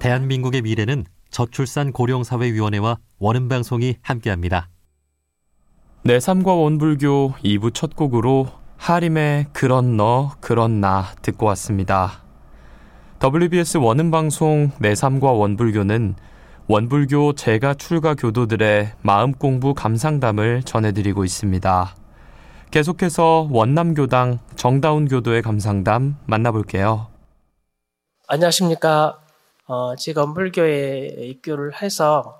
대한민국의 미래는 저출산 고령사회위원회와 원음방송이 함께합니다. 내 삶과 원불교 2부 첫 곡으로 하림의 그런 너 그런 나 듣고 왔습니다. WBS 원음방송 내 삶과 원불교는 원불교 재가 출가 교도들의 마음공부 감상담을 전해드리고 있습니다. 계속해서 원남교당 정다운 교도의 감상담 만나볼게요. 안녕하십니까. 제가 원불교에 입교를 해서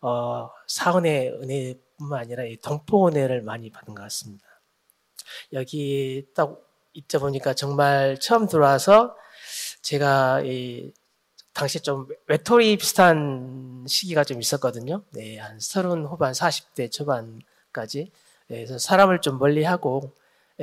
사은의 은혜뿐만 아니라 이 동포 은혜를 많이 받은 것 같습니다. 여기 딱 있다 보니까 정말 처음 들어와서 제가 당시 좀 외톨이 비슷한 시기가 좀 있었거든요. 네, 한 30 후반, 40대 초반까지. 그래서 사람을 좀 멀리하고,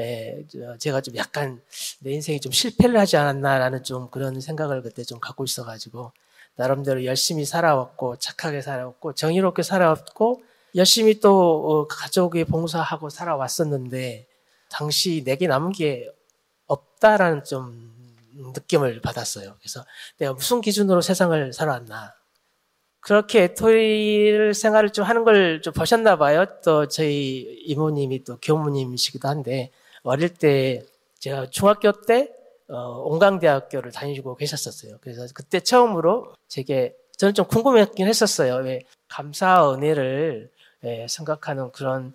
제가 좀 약간 내 인생이 좀 실패를 하지 않았나라는 좀 그런 생각을 그때 좀 갖고 있어가지고, 나름대로 열심히 살아왔고, 착하게 살아왔고, 정의롭게 살아왔고, 열심히 또 가족에 봉사하고 살아왔었는데, 당시 내게 남은 게 없다라는 좀 느낌을 받았어요. 그래서 내가 무슨 기준으로 세상을 살아왔나. 그렇게 외톨이 생활을 좀 하는 걸 좀 보셨나 봐요. 또 저희 이모님이 또 교무님이시기도 한데, 어릴 때 제가 중학교 때 온강대학교를 다니고 계셨었어요. 그래서 그때 처음으로 저는 좀 궁금했긴 했었어요. 왜 감사 은혜를 생각하는 그런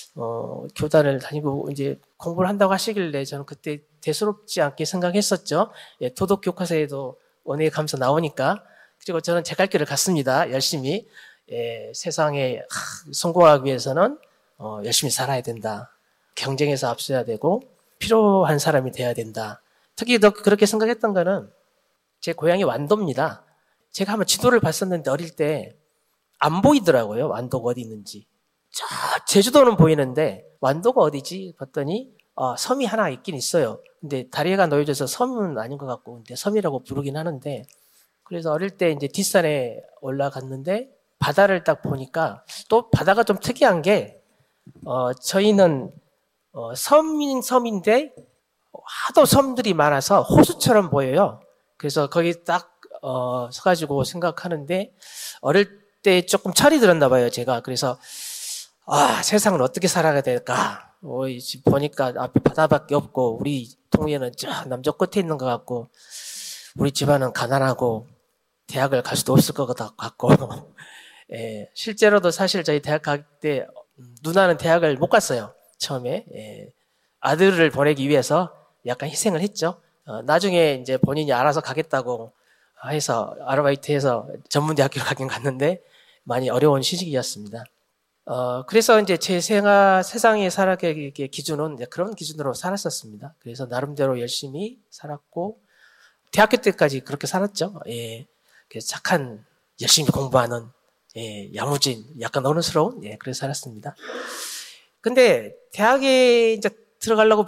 교단을 다니고 이제 공부를 한다고 하시길래 저는 그때 대수롭지 않게 생각했었죠. 도덕 교과서에도 은혜 감사 나오니까. 그리고 저는 제 갈 길을 갔습니다. 열심히. 세상에 성공하기 위해서는 열심히 살아야 된다. 경쟁에서 앞서야 되고 필요한 사람이 돼야 된다. 특히 더 그렇게 생각했던 거는 제 고향이 완도입니다. 제가 한번 지도를 봤었는데 어릴 때 안 보이더라고요. 완도가 어디 있는지. 저 제주도는 보이는데 완도가 어디지? 봤더니 섬이 하나 있긴 있어요. 근데 다리가 놓여져서 섬은 아닌 것 같고 근데 섬이라고 부르긴 하는데 그래서 어릴 때 이제 뒷산에 올라갔는데 바다를 딱 보니까 또 바다가 좀 특이한 게 저희는 섬인 섬인데 하도 섬들이 많아서 호수처럼 보여요. 그래서 거기 딱 서가지고 생각하는데 어릴 때 조금 철이 들었나 봐요, 제가. 그래서 세상을 어떻게 살아가야 될까? 지금 보니까 앞에 바다밖에 없고 우리 동네는 저 남쪽 끝에 있는 것 같고 우리 집안은 가난하고 대학을 갈 수도 없을 것 같고 실제로도 사실 저희 대학 갈 때 누나는 대학을 못 갔어요. 처음에 아들을 보내기 위해서 약간 희생을 했죠. 나중에 이제 본인이 알아서 가겠다고 해서 아르바이트해서 전문대학교를 가긴 갔는데 많이 어려운 시기였습니다. 그래서 이제 제 세상에 살아가기 기준은 이제 그런 기준으로 살았었습니다. 그래서 나름대로 열심히 살았고 대학교 때까지 그렇게 살았죠. 그래서 착한 열심히 공부하는 야무진 약간 어른스러운 그래서 살았습니다. 근데 대학에 이제 들어가려고